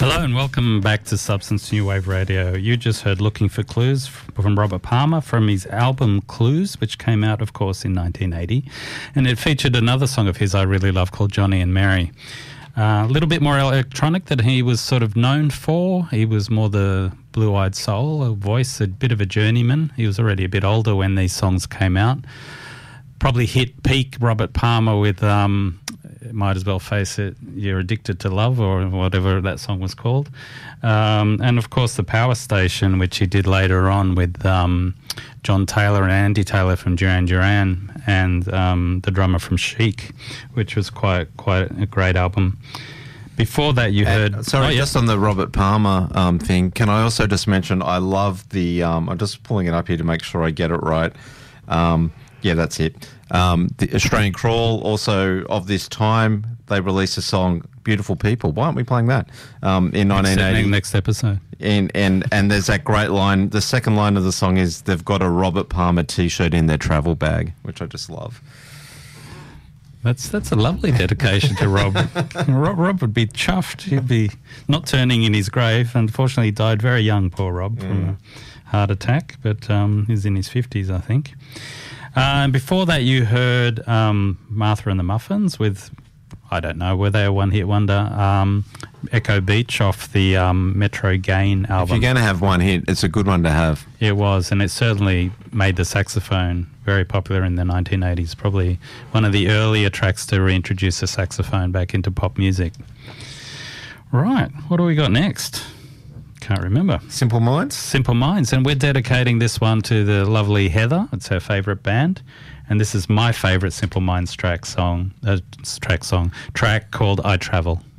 Hello and welcome back to Substance New Wave Radio. You just heard Looking for Clues from Robert Palmer from his album Clues, which came out, of course, in 1980. And it featured another song of his I really love called Johnny and Mary. A little bit more electronic than he was sort of known for. He was more the blue-eyed soul, a voice, a bit of a journeyman. He was already a bit older when these songs came out. Probably hit peak Robert Palmer with Might As Well Face It, You're Addicted to Love, or whatever that song was called. And, of course, The Power Station, which he did later on with John Taylor and Andy Taylor from Duran Duran and the drummer from Chic, which was quite a great album. Before that, you heard... Just on the Robert Palmer thing, can I also just mention I love the... I'm just pulling it up here to make sure I get it right. Yeah, that's it. The Australian Crawl, also of this time, they released a song, Beautiful People. Why aren't we playing that? In 1980. Next episode. And there's that great line. The second line of the song is, they've got a Robert Palmer T-shirt in their travel bag, which I just love. That's a lovely dedication to Rob. Rob would be chuffed. He'd be not turning in his grave. Unfortunately, he died very young, poor Rob, from a heart attack, but he's in his 50s, I think. And before that, you heard Martha and the Muffins with, I don't know, were they a one-hit wonder? Echo Beach off the Metro Gain album. If you're going to have one hit, it's a good one to have. It was, and it certainly made the saxophone very popular in the 1980s. Probably one of the earlier tracks to reintroduce the saxophone back into pop music. Right, what do we got next? Can't remember. Simple Minds? Simple Minds, and we're dedicating this one to the lovely Heather. It's her favourite band, and this is my favourite Simple Minds track called I Travel.